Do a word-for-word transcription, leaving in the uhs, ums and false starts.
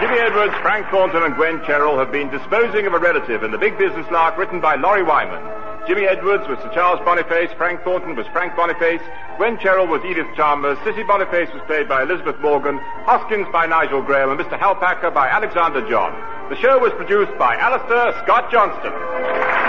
Jimmy Edwards, Frank Thornton, and Gwen Cherryl have been disposing of a relative in The Big Business Lark, written by Laurie Wyman. Jimmy Edwards was Sir Charles Boniface, Frank Thornton was Frank Boniface, Gwen Cherryl was Edith Chalmers, Sissy Boniface was played by Elizabeth Morgan, Hoskins by Nigel Graham, and Mister Halpacker by Alexander John. The show was produced by Alistair Scott Johnston.